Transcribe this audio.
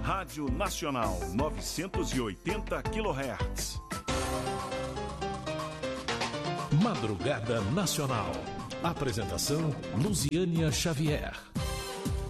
Rádio Nacional 980 kHz. Madrugada Nacional. Apresentação Luziânia Xavier.